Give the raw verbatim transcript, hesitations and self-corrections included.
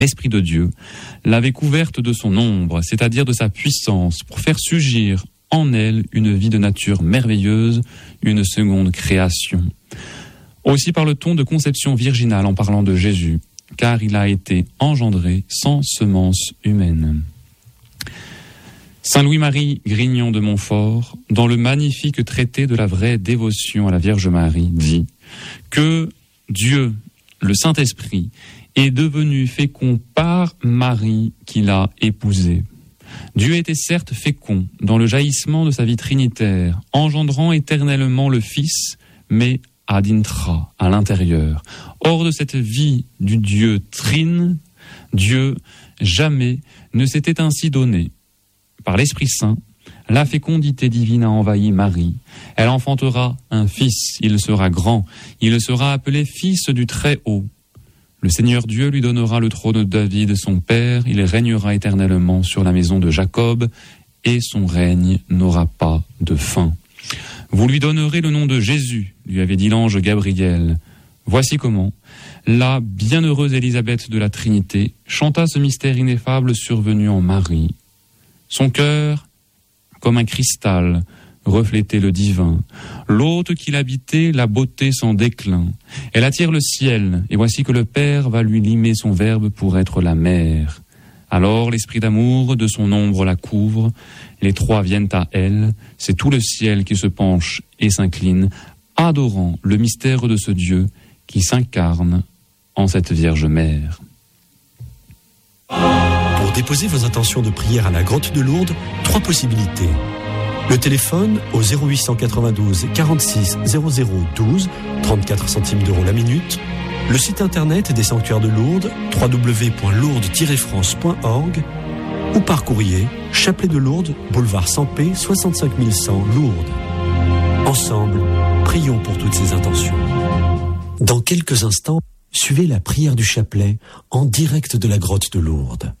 l'Esprit de Dieu l'avait couverte de son ombre, c'est-à-dire de sa puissance, pour faire surgir en elle une vie de nature merveilleuse, une seconde création. Aussi parle-t-on de conception virginale en parlant de Jésus, car il a été engendré sans semence humaine. Saint Louis-Marie Grignon de Montfort, dans le magnifique traité de la vraie dévotion à la Vierge Marie, dit que Dieu, le Saint-Esprit, est devenu fécond par Marie qui l'a épousé. Dieu était certes fécond dans le jaillissement de sa vie trinitaire, engendrant éternellement le Fils, mais ad intra, à l'intérieur. Hors de cette vie du Dieu trine, Dieu jamais ne s'était ainsi donné. Par l'Esprit Saint, la fécondité divine a envahi Marie. Elle enfantera un fils, il sera grand, il sera appelé Fils du Très-Haut. Le Seigneur Dieu lui donnera le trône de David, son père, il régnera éternellement sur la maison de Jacob, et son règne n'aura pas de fin. Vous lui donnerez le nom de Jésus, lui avait dit l'ange Gabriel. Voici comment la bienheureuse Élisabeth de la Trinité chanta ce mystère ineffable survenu en Marie. Son cœur, comme un cristal, reflétait le divin. L'hôte qui l'habitait, la beauté sans déclin. Elle attire le ciel, et voici que le Père va lui limer son verbe pour être la mère. Alors l'esprit d'amour de son ombre la couvre, les trois viennent à elle, c'est tout le ciel qui se penche et s'incline, adorant le mystère de ce Dieu qui s'incarne en cette Vierge Mère. Pour déposer vos intentions de prière à la grotte de Lourdes, trois possibilités. Le téléphone au zéro huit cent quatre-vingt-douze quarante-six zéro zéro douze, trente-quatre centimes d'euros la minute. Le site internet des sanctuaires de Lourdes, w w w point lourdes tiret france point org, ou par courrier, Chapelet de Lourdes, boulevard Sampé, soixante-cinq mille cent Lourdes. Ensemble, prions pour toutes ces intentions. Dans quelques instants, suivez la prière du chapelet en direct de la grotte de Lourdes.